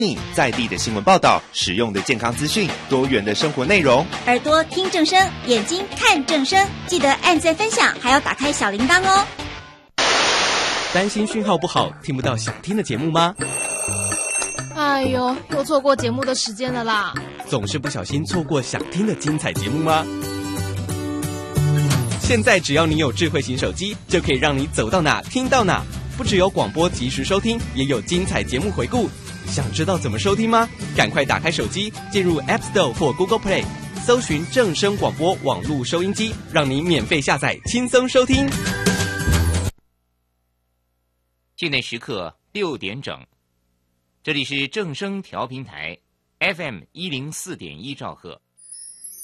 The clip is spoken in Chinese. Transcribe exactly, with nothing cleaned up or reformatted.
在地的新闻报道，实用的健康资讯，多元的生活内容。 耳朵听正声，眼睛看正声，记得按赞分享，还要打开小铃铛哦。 担心讯号不好，听不到想听的节目吗？ 哎呦，又错过节目的时间了啦！ 总是不小心错过想听的精彩节目吗？现在只要你有智慧型手机，就可以让你走到哪听到哪。不只有广播及时收听，也有精彩节目回顾。想知道怎么收听吗？赶快打开手机，进入 App Store 或 Google Play， 搜寻正声广播网络收音机，让你免费下载，轻松收听。 现在时刻六点整，这里是正声调频台 F M 一零四点一兆赫。